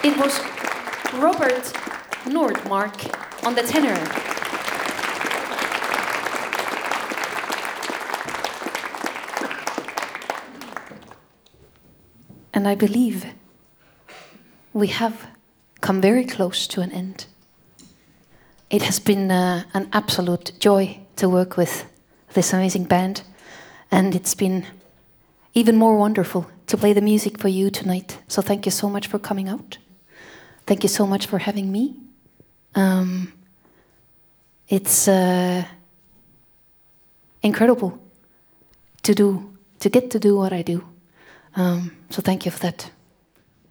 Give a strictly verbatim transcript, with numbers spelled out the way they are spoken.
It was Robert Nordmark on the tenor. And I believe we have come very close to an end. It has been uh, an absolute joy to work with this amazing band, and it's been even more wonderful to play the music for you tonight. So thank you so much for coming out. Thank you so much for having me. Um, it's uh, incredible to do, to get to do what I do. Um, so thank you for that.